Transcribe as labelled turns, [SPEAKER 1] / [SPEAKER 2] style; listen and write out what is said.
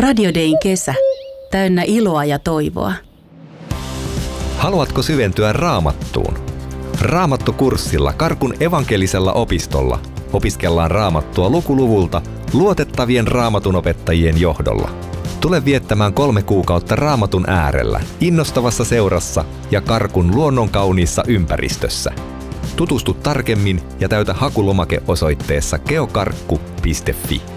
[SPEAKER 1] Radio Dayn kesä. Täynnä iloa ja toivoa.
[SPEAKER 2] Haluatko syventyä Raamattuun? Raamattukurssilla Karkun evankelisella opistolla opiskellaan Raamattua lukuluvulta luotettavien raamatunopettajien johdolla. Tule viettämään 3 kuukautta Raamatun äärellä, innostavassa seurassa ja Karkun luonnonkauniissa ympäristössä. Tutustu tarkemmin ja täytä hakulomake osoitteessa geokarkku.fi.